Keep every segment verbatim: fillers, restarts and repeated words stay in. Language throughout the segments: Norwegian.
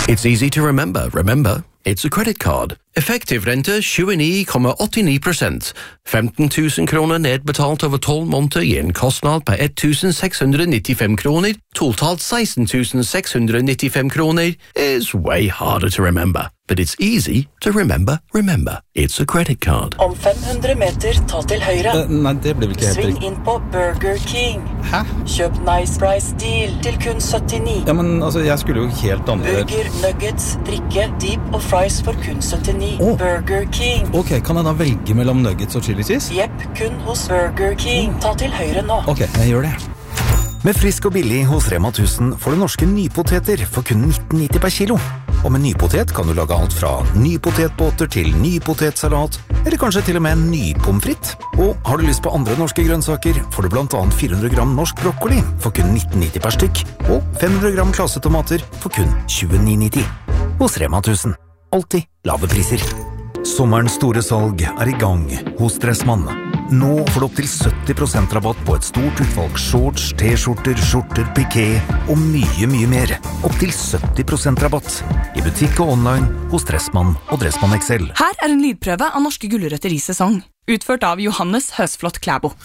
It's easy to remember. Remember, it's a credit card. Effektiv rente tjueni komma åttini prosent. femten tusen kroner nedbetalt over tolv måneder gir en kostnad på ett tusen seks hundre nittifem kroner. Totalt seksten tusen seks hundre nittifem kroner is way harder to remember. But it's easy to remember. Remember, it's a credit card. Om fem hundre meter, ta til høyre. Uh, nei, det blir vel ikke helt Sving riktig. inn på Burger King. Hæ? Kjøp Nice Price Deal til kun syttini. Ja, men altså, jeg skulle jo helt andre... Burger, nuggets, drikke, deep og fries for kun syttini. Oh. Burger King. Ok, kan jeg da velge mellom nuggets og chili cheese? Jepp, kun hos Burger King. Ta til høyre nå. Ok, jeg gjør det. Med frisk og billig hos Rema tusen får du norske nypoteter for kun nitten nitti per kilo. Og med nypotet kan du lage alt fra nypotetbåter til nypotetsalat, eller kanskje til og med en nypomfritt. Og har du lyst på andre norske grønnsaker, får du blant annet fire hundre gram norsk brokkoli for kun nitten nitti per stykk, og fem hundre gram klassetomater for kun tjueni nitti. Hos Rema tusen. Alltid lave priser. Sommerens store salg er i gang hos Dressmann. Nå får du opp til sytti prosent rabatt på et stort utvalg shorts, t-skjorter, skjorter, piké og mye, mye mer. Opp til sytti prosent rabatt i butikk og online hos Dressmann og Dressmann X L. Her er en lydprøve av norske gulrøtter i sesong, utført av Johannes Høsflott Klæbo.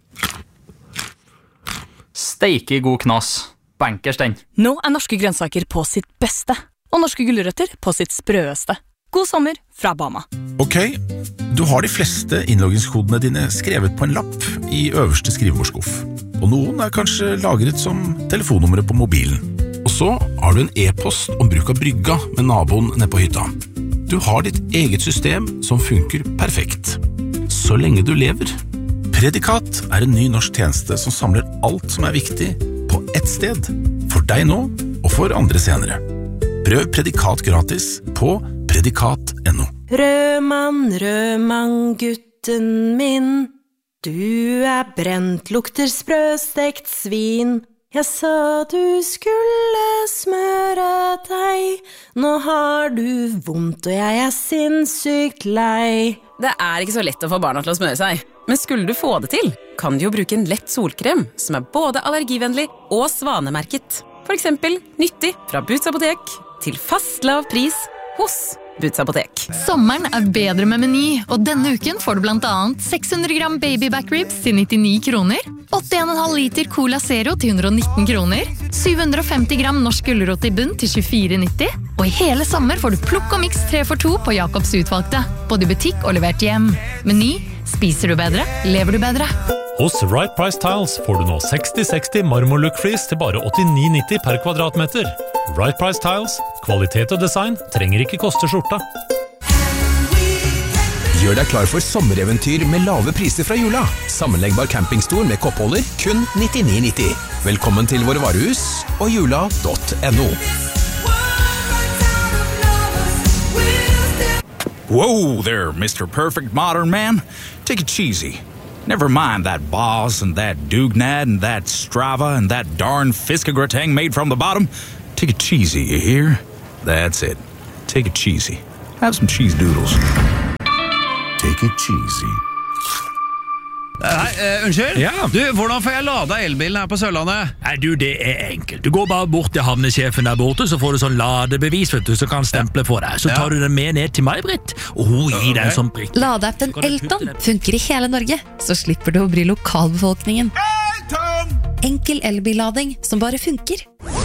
Steike god knas. Bankers den. Nå er norske grønnsaker på sitt beste, og norske gulrøtter på sitt sprøeste. God sommer fra Bama. Ok, du har de fleste innloggingskodene dine skrevet på en lapp i øverste skrivebordskuff. Og noen er kanskje lagret som telefonnummeret på mobilen. Og så har du en e-post om bruk av brygga med naboen nede på hytta. Du har ditt eget system som funker perfekt. Så lenge du lever. Predikat er en ny norsk tjeneste som samler alt som er viktig på ett sted. For deg nå, og for andre senere. Prøv Predikat gratis på predikat punktum no. Rødmann, rødmann, gutten min, du er brent, lukter sprøstekt svin. Jeg sa du skulle smøre deg, nå har du vondt og jeg er sinnssykt lei. Det er ikke så lett å få barna til å smøre seg, men skulle du få det til, kan du jo bruke en lett solkrem som er både allergivennlig og svanemerket. For eksempel nyttig fra Boots Apotek til fast lav pris hos Boots Apotek. Sommeren er bedre med Meny, og denne uken får du blant annet seks hundre gram baby back ribs til nittini kroner, åtte komma fem liter Cola Zero til hundre og nitten kroner, syv hundre og femti gram norsk gulrot i bunn til tjuefire nitti, og i hele sommer får du plukk og mix tre for to på Jacobs utvalgte, både i butikk og levert hjem. Meny, spiser du bedre, lever du bedre. Hos Right Price Tiles får du nå seksti seksti marmor look fleece til bare åttini nitti per kvadratmeter. Right Price Tiles, kvalitet og design trenger ikke koste skjorta. Gjør deg klar for sommereventyr med lave priser fra jula. Sammenleggbar campingstol med koppholder, kun nittini nitti. Velkommen til våre varehus og jula punktum no. Whoa there, Mister Perfect Modern Man. Take it cheesy. Never mind that Boss and that Dugnad and that Strava and that darn Fiskegratang made from the bottom. Take it cheesy, you hear? That's it. Take it cheesy. Have some cheese doodles. Take it cheesy. Hei, uh, unnskyld? Ja. Du, hvordan får jeg lada elbilen her på Sørlandet? Nei, du, det er enkelt. Du går bare bort til havnesjefen der borte, så får du sånn ladebevis, vet du, så kan stemple på deg. Så tar du den med ned til May-Britt, og hun gir deg en sånn prikk. Ladeappen Elton funker i hele Norge, så slipper du å bry lokalbefolkningen. Elton! Enkel elbillading som bare funker.